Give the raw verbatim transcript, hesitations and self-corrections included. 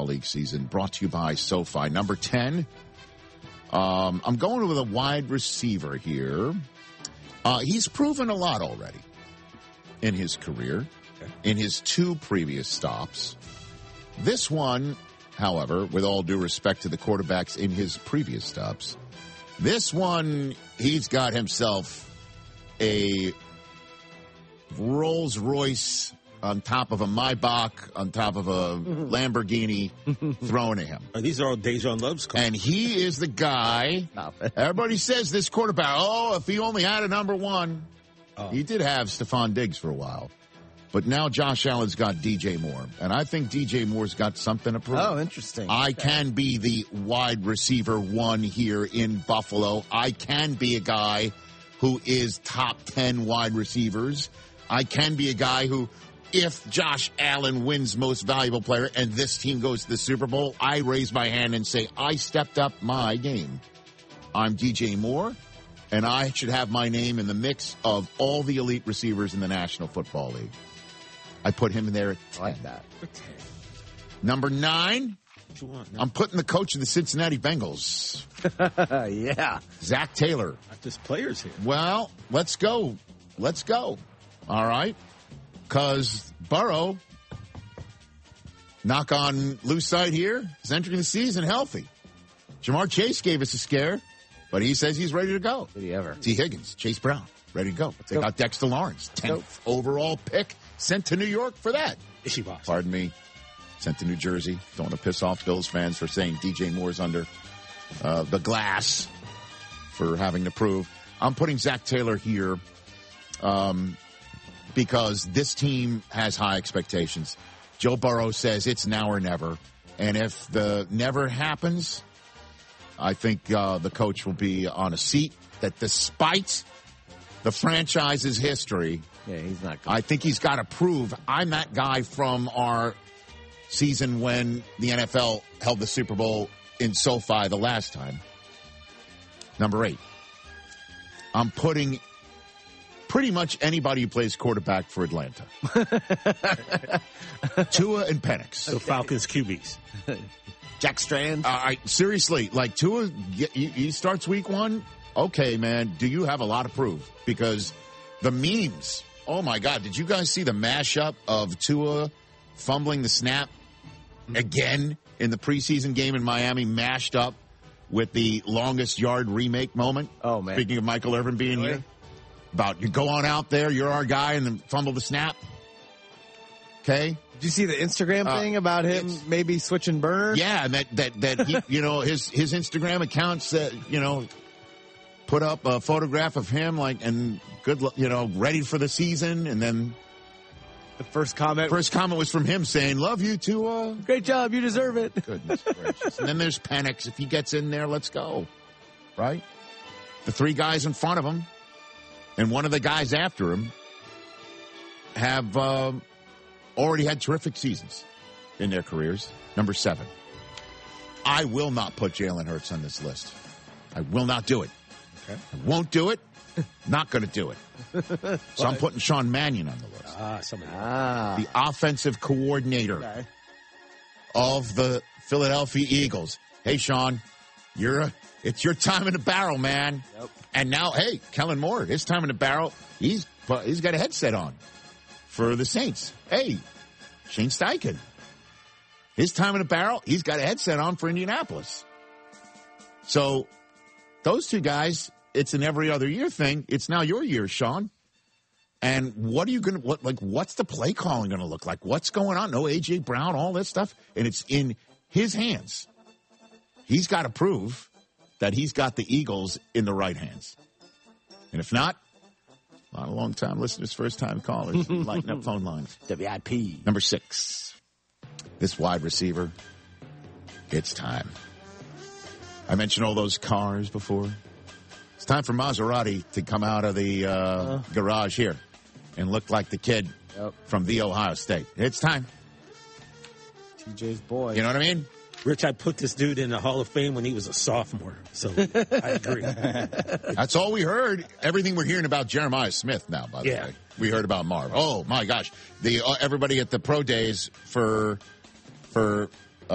League season, brought to you by SoFi. Number ten, um, I'm going with a wide receiver here. Uh, he's proven a lot already in his career, okay. in his two previous stops. This one, however, with all due respect to the quarterbacks in his previous stops, this one, he's got himself a Rolls Royce on top of a Maybach, on top of a Lamborghini thrown at him. Oh, these are all Dejan Love's cars. And he is the guy. Everybody says this quarterback, oh, if he only had a number one. Oh. He did have Stephon Diggs for a while. But now Josh Allen's got D J Moore. And I think D J Moore's got something to prove. Oh, interesting. I okay. can be the wide receiver one here in Buffalo. I can be a guy who is top ten wide receivers. I can be a guy who, if Josh Allen wins most valuable player and this team goes to the Super Bowl, I raise my hand and say, I stepped up my game. I'm D J Moore, and I should have my name in the mix of all the elite receivers in the National Football League. I put him in there at ten. I like that. Number nine, want, no? I'm putting the coach of the Cincinnati Bengals. Yeah. Zach Taylor. Not just players here. Well, let's go. Let's go. All right. Because Burrow, knock on loose side here, is entering the season healthy. Jamar Chase gave us a scare, but he says he's ready to go. Did he ever? T. Higgins, Chase Brown, ready to go. Let's they go. got Dexter Lawrence, tenth overall pick, sent to New York for that. Pardon me. Sent to New Jersey. Don't want to piss off Bills fans for saying D J Moore's under uh, the glass for having to prove. I'm putting Zach Taylor here um, because this team has high expectations. Joe Burrow says it's now or never. And if the never happens, I think uh, the coach will be on a seat that despite the franchise's history, yeah, he's not good. I think he's got to prove I'm that guy from our season when the N F L held the Super Bowl in SoFi the last time. Number eight. I'm putting pretty much anybody who plays quarterback for Atlanta. Tua and Penix. So Falcons Q Bs. Jack Strand. All right, seriously, like Tua, he, he starts week one. Okay, man, do you have a lot of proof? Because the memes, oh my God, did you guys see the mashup of Tua fumbling the snap again in the preseason game in Miami, mashed up with the longest yard remake moment? Oh, man. Speaking of Michael Irvin being really? here. About you go on out there, you're our guy, and then fumble the snap. Okay? Did you see the Instagram Uh, thing about him maybe switching burners? Yeah, and that, that, that he, you know, his, his Instagram accounts that, you know, put up a photograph of him like, and good, you know, ready for the season. And then the first comment, first comment was from him saying, love you too. Uh, Great job. You deserve it. Goodness gracious. And then there's Penix. If he gets in there, let's go. Right? The three guys in front of him and one of the guys after him have, um, already had terrific seasons in their careers. Number seven. I will not put Jalen Hurts on this list. I will not do it. Okay. I won't do it. Not going to do it. So I'm putting Sean Mannion on the list. Ah, somebody. Ah. The offensive coordinator Okay. of the Philadelphia Eagles. Hey, Sean, you're a, it's your time in the barrel, man. Yep. And now, hey, Kellen Moore, his time in the barrel, he's he's got a headset on for the Saints. Hey, Shane Steichen, his time in the barrel, he's got a headset on for Indianapolis. So those two guys, it's an every other year thing. It's now your year, Sean. And what are you going to, what, like, what's the play calling going to look like? What's going on? No A J Brown, all this stuff. And it's in his hands. He's got to prove that he's got the Eagles in the right hands. And if not, a lot of long-time listeners, first-time callers, lighting up phone lines. W I P. Number six, this wide receiver, it's time. I mentioned all those cars before. It's time for Maserati to come out of the uh, uh. garage here and look like the kid yep. from the Ohio State. It's time. T J's boy. You know what I mean? Rich, I put this dude in the Hall of Fame when he was a sophomore, so I agree. That's all we heard. Everything we're hearing about Jeremiah Smith now, by the yeah. way. We heard about Marv. Oh, my gosh. The uh, everybody at the pro days for for